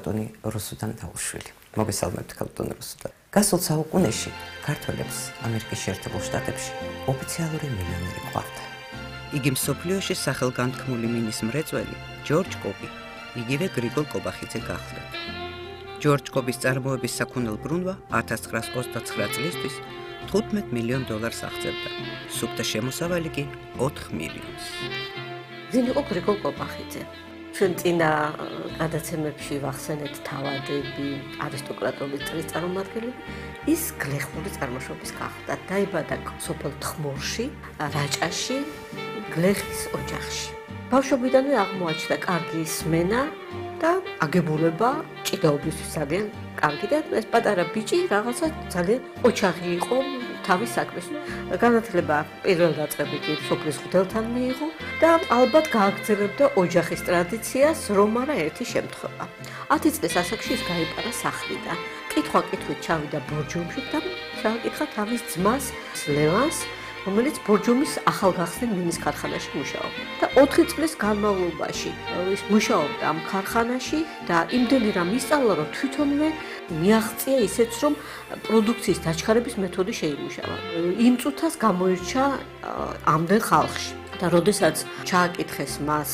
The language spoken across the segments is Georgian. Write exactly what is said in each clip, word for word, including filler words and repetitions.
ქალბატონი რუსუდან დაუშვილი. მოგესალმებთ ქალბატონი რუსუდან. გასულ საუკუნეში ქართველებს ამერიკის შეერთებულ შტატებში ოფიციალური მილიონერი ყვარდა. იგი მსოფლიოში სახელგანთქმული მინის მრეწველი ჯორჯ კობი, იგივე გრიგოლ კობახიძე გახლდათ. ჯორჯ კობის წარმოების საქონელ ბრუნვა ათას ცხრაას ოცდაცხრა წლისთვის თხუთმეტ მილიონ დოლარს აღწევდა. სუფთა შემოსავალი კი ოთხ მილიონს. ვინ იყო გრიგოლ კობახიძე? ჩვენ წინა გადაცემებში ვახსენეთ თავადები, არისტოკრატული წრის წარმომადგენლები, ის გლეხური წარმოშობის გახდა. დაიბადა სოფელ თხმორში, რაჭაში, გლეხის ოჯახში. ბავშვობიდანვე აღმოაჩნდა კარგი სმენა და აგებულება ჭიდაობისთვის ძალიან კარგი და ეს პატარა ბიჭი რაღაცა ძალიან ოჩახი იყო თავის საქმეს. განათლება პირველ დაწყებით სოფლის ღვთელთან მიიღო და ალბათ გააგრძელებდა ოჯახის ტრადიციას, რომ არა ერთი შემთხვევა. ათი წლის ასაკში ის გაიპარა სახლიდან. კითხვა-კითხვით ჩავიდა ბორჯომში და ჩააკითხა თავის ძმას ლევანს, რომელიც ბორჯომის ახალგახსნილ მინის ქარხანაში მუშაობდა. და ოთხი წლის განმავლობაში ის მუშაობდა ამ ქარხანაში და იმდენი რამ ისწავლა, რომ თვითონვე მიაღწია ისეც, რომ პროდუქციის დაჩქარების მეთოდი შეიმუშავა. იმ წუთას გამოირჩა ამდენ ხალხში. და როდესაც ჩააკითხეს მას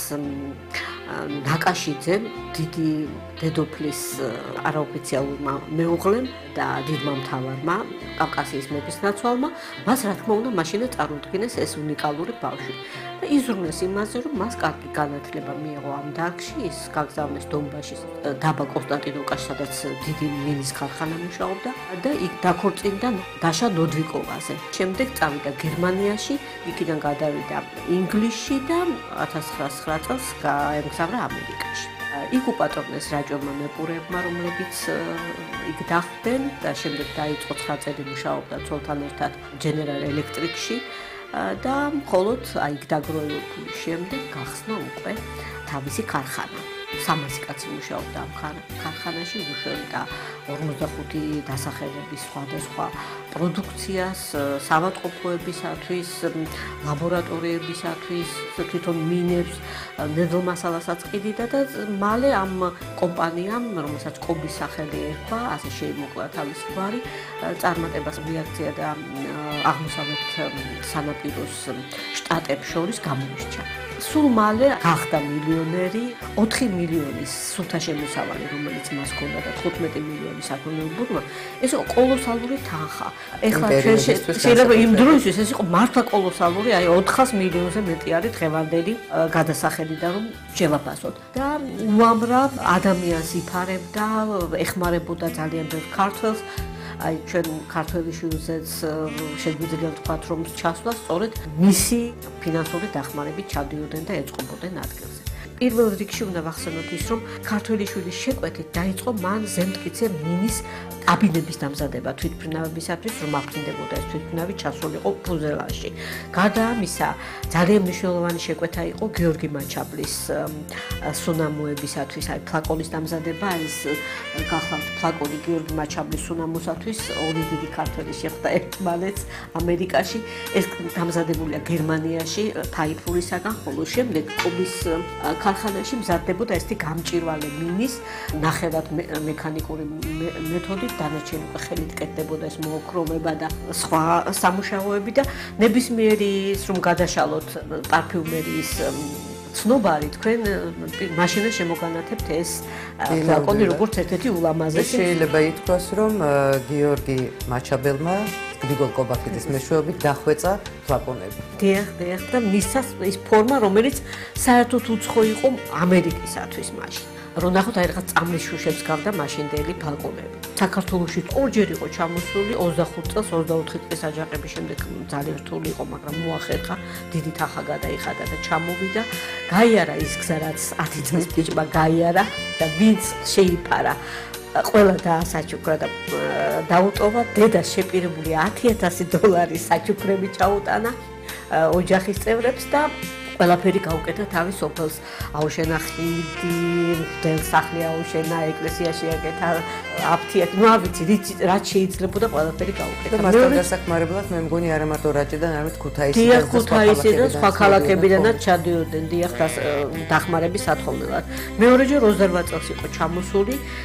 ნაკაშიძემ, დიდი დედოფლის არაოფიციალურმა მეუღლემ და დიდმა მთავარმა, კავკასიის მეფის ნაცვალმა, მას რა თქმა უნდა მაშინაც წარუდგინეს ეს უნიკალური ბავშვი. და იზრუნეს იმაზე, რომ მას კარგი განათლება მიიღო ამ დარგში, ის გაგზავნეს დონბაშის დაბა კონსტანტინოვკაში, სადაც დიდი მინის ქარხანა მუშაობდა და იქ დაქორწინდა დაშა ნოდვიკოვაზე. შემდეგ წავიდა გერმანიაში, იქიდან გადავიდა ინგლისში და ათას ცხრაას ცხრა წელს გაემგზავრა ამერიკაში. იქ უპატრონეს რაჭოვმა მეპურეებმა, რომლებიც იქ დახვდნენ და შემდეგ დაიწყო ცხრა წელი მუშაობდა ცოლთან ერთად ჯენერალ ელექტრიკში და მხოლოდ იქ დაგროვებული შემდეგ გახსნა უკვე თავისი ქარხანა. სამასი კაცი მუშაობდა ამ ქარხანაში, უშუალოდ ორმოცდახუთი დასახელების სხვადასხვა პროდუქციას, საავადმყოფოებისათვის, ლაბორატორიებისათვის, თვითონ მინებს, ნედლმასალასაც ყიდიდა და მალე ამ კომპანიამ, რომელსაც კობის სახელი ერქვა, ასე შეიმოკლა თავის გვარი, წარმატებას მიაღწია და აღმოსავლეთ სანაპიროს შტატებს შორის გამოირჩა. სულ მალე გახდა მილიონერი, ოთხი მილიონის სუფთა შემოსავალი, რომელიც მას ჰქონდა და თხუთმეტი მილიონი საქონელ ბრუნვა, ეს იყო კოლოსალური თანხა. ეხლა ჩვენ შეიძლება იმ დროისთვის ეს იყო მართლა კოლოსალური, აი ოთხას მილიონზე მეტი არის დღევანდელი გადასახედიდან რომ შევაფასოთ. და უამრავ ადამიანს იფარებდა, ეხმარებოდა ძალიან ბევრ ქართველს. აი ჩვენ ქართველი შვილზეც შეგვიძლია ვთქვათ, რომ ჩასვლა სწორედ მისი ფინანსური დახმარებით ჩადიოდნენ და ეწყობოდნენ ადგილზე. პირველ რიგში უნდა ვახსენოთ ის, რომ ქართველი შვილის შეკვეთით დაიწყო მან ზემტკიცე მინის კაბინების დამზადება თვითმფრინავებისათვის, რომ აფრინდებოდა ეს თვითმფრინავი ჩასულიყო ფუზელაჟში. გარდა ამისა, ძალიან მნიშვნელოვანი შეკვეთა იყო გიორგი მაჩაბლის სუნამოებისათვის, აი ფლაკონის დამზადება, ის გახლავთ ფლაკონი გიორგი მაჩაბლის სუნამოსათვის, ორი დიდი ქართველი შეხვდა ერთმანეთს ამერიკაში, ეს დამზადებულია გერმანიაში, ფაიფურისაგან, ხოლო შემდეგ კობის ქარხანაში მზადდებოდა ესეთი გამჭვირვალე მინის ნახევრად მექანიკური მეთოდით, დანარჩენი ხელით კეთდებოდა ეს მოოქროვება და სხვა სამუშაოები და ნებისმიერი ის რომ გადაშალოთ პარფიუმერიის ცნობარი, თქვენ მაშინაც შემოგანათებთ ეს ფლაკონი როგორც ერთ-ერთი ულამაზესი. შეიძლება ითქვას, რომ გიორგი მაჩაბელმა გრიგოლ კობახიძის მეშვეობით დახვეწა ფლაკონები. დიახ, დიახ და მისცეს ის ფორმა, რომელიც საერთოდ უცხო იყო ამერიკისათვის მაშინ. რომ ნახოთ აი რაღაც წამლის შუშებს გავდა მაშინდელი ფლაკონები. საქართველოში ორჯერ იყო ჩამოსული, ოცდახუთ წელს, ოცდაოთხი წლის აჯანყების შემდეგ ძალიან რთული იყო, მაგრამ მოახერხა, დიდი თანხა გადაიხადა და ჩამოვიდა. გაიარა ის გზა, რაც ათი წლის ბიჭმა გაიარა და ვინც შეიფარა ყველა დაასაჩუქრა და დაუტოვა, დედას შეპირებული ათი ათასი დოლარის საჩუქრები ჩაუტანა ოჯახის წევრებს და ყველაფერი გაუკეთა თავის სოფელს. აუშენა ხიდი, მღვდელსახლი აუშენა, ეკლესიაში აკეთა, აფთიაქი, ნუ არ ვიცი, რაც შეიძლებოდა ყველაფერი გაუკეთა. მასთან დასახმარებლად მე მგონი არა მარტო რაჭიდან, არამედ ქუთაისიდან და ქუთაისიდან სხვა ქალაქებიდანაც ჩადიოდნენ, დიახ, დახმარების სათხოვნელად. მეორეჯერ ოცდარვა წელს იყო ჩამოსული